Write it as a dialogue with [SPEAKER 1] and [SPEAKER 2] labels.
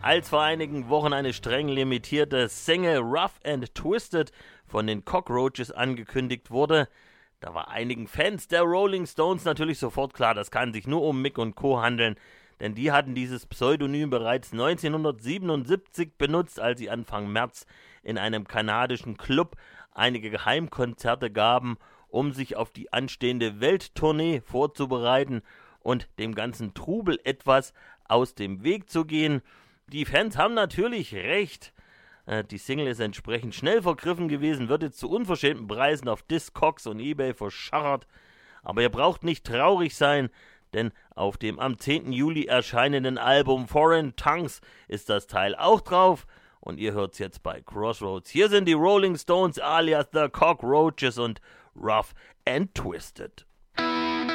[SPEAKER 1] Als vor einigen Wochen eine streng limitierte Single Rough and Twisted von den Cockroaches angekündigt wurde, da war einigen Fans der Rolling Stones natürlich sofort klar, das kann sich nur um Mick und Co. handeln, denn die hatten dieses Pseudonym bereits 1977 benutzt, als sie Anfang März in einem kanadischen Club einige Geheimkonzerte gaben, um sich auf die anstehende Welttournee vorzubereiten und dem ganzen Trubel etwas aus dem Weg zu gehen. Die Fans haben natürlich recht. Die Single ist entsprechend schnell vergriffen gewesen, wird jetzt zu unverschämten Preisen auf Discogs und eBay verschachert. Aber ihr braucht nicht traurig sein, denn auf dem am 10. Juli erscheinenden Album Foreign Tongues ist das Teil auch drauf. Und ihr hört's jetzt bei Crossroads. Hier sind die Rolling Stones alias The Cockroaches und Rough and Twisted.